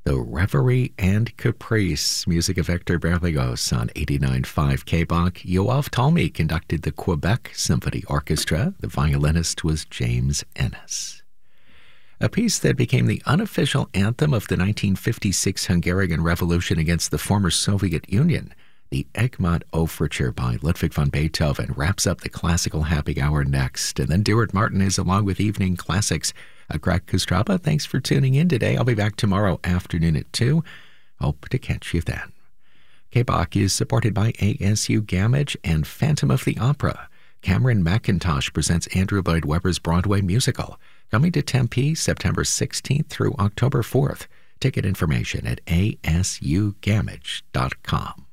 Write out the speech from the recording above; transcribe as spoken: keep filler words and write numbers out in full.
The Reverie and Caprice, music of Hector Berlioz on eighty-nine point five K B O C. Yoav Talmy conducted the Quebec Symphony Orchestra. The violinist was James Ennis. A piece that became the unofficial anthem of the nineteen fifty-six Hungarian Revolution against the former Soviet Union, the Egmont Overture by Ludwig van Beethoven, wraps up the classical happy hour next. And then Stuart Martin is along with Evening Classics. I'm Greg Kostraba. Thanks for tuning in today. I'll be back tomorrow afternoon at two. Hope to catch you then. K B O C is supported by A S U Gamage and Phantom of the Opera. Cameron McIntosh presents Andrew Lloyd Webber's Broadway musical, coming to Tempe September sixteenth through October fourth. Ticket information at A S U gamage dot com.